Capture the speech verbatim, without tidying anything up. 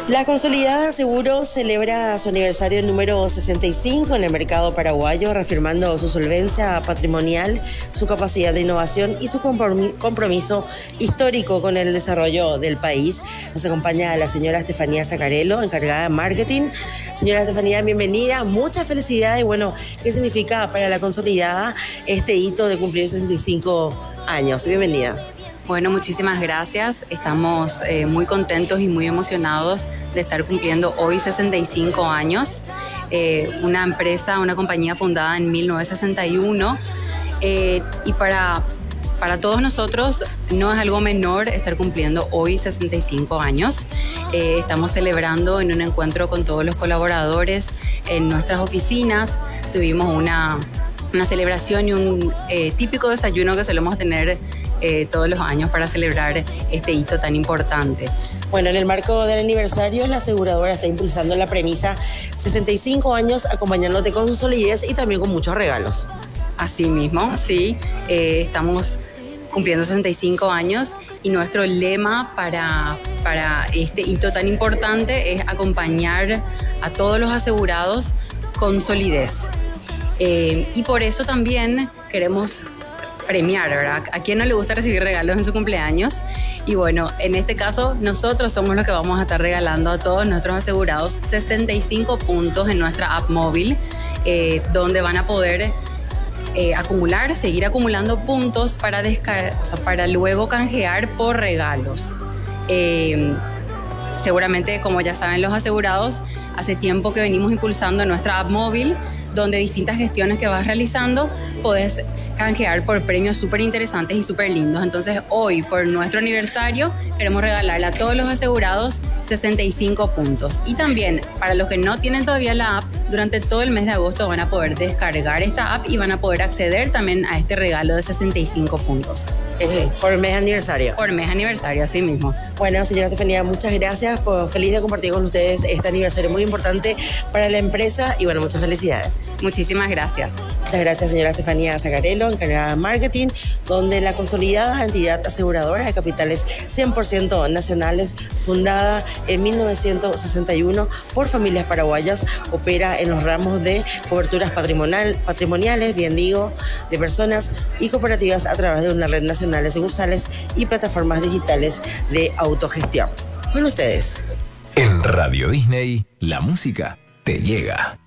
La Consolidada Seguros celebra su aniversario número sesenta y cinco en el mercado paraguayo, reafirmando su solvencia patrimonial, su capacidad de innovación y su compromiso histórico con el desarrollo del país. Nos acompaña la señora Estefanía Zacarello, encargada de marketing. Señora Estefanía, bienvenida. Mucha felicidad y bueno, ¿qué significa para la Consolidada este hito de cumplir sesenta y cinco años? Bienvenida. Bueno, muchísimas gracias. Estamos eh, muy contentos y muy emocionados de estar cumpliendo hoy sesenta y cinco años. Eh, una empresa, una compañía fundada en mil novecientos sesenta y uno. Eh, y para, para todos nosotros no es algo menor estar cumpliendo hoy sesenta y cinco años. Eh, estamos celebrando en un encuentro con todos los colaboradores en nuestras oficinas. Tuvimos una, una celebración y un eh, típico desayuno que solemos tener Eh, todos los años para celebrar este hito tan importante. Bueno, en el marco del aniversario, la aseguradora está impulsando la premisa sesenta y cinco años acompañándote con solidez y también con muchos regalos. Así mismo, sí. Eh, estamos cumpliendo sesenta y cinco años y nuestro lema para, para este hito tan importante es acompañar a todos los asegurados con solidez. Eh, y por eso también queremos premiar, ¿verdad? ¿A quién no le gusta recibir regalos en su cumpleaños? Y bueno, en este caso, nosotros somos los que vamos a estar regalando a todos nuestros asegurados sesenta y cinco puntos en nuestra app móvil, eh, donde van a poder eh, acumular, seguir acumulando puntos para, descar- o sea, para luego canjear por regalos. Eh, seguramente, como ya saben los asegurados, hace tiempo que venimos impulsando nuestra app móvil, donde distintas gestiones que vas realizando puedes canjear por premios súper interesantes y súper lindos. Entonces hoy, por nuestro aniversario, queremos regalarle a todos los asegurados sesenta y cinco puntos. Y también, para los que no tienen todavía la app, durante todo el mes de agosto van a poder descargar esta app y van a poder acceder también a este regalo de sesenta y cinco puntos. Eh, por mes aniversario. Por mes aniversario, así mismo. Bueno, señora Estefanía, muchas gracias. Por, feliz de compartir con ustedes este aniversario muy importante para la empresa y bueno, muchas felicidades. Muchísimas gracias. Muchas gracias, señora Estefanía Zacarello, encargada de marketing, donde la consolidada entidad aseguradora de capitales cien por ciento nacionales, fundada en mil novecientos sesenta y uno por familias paraguayas, opera en los ramos de coberturas patrimonial, patrimoniales, bien digo, de personas y cooperativas a través de una red nacional de sucursales y plataformas digitales de autogestión. Con ustedes. En Radio Disney, la música te llega.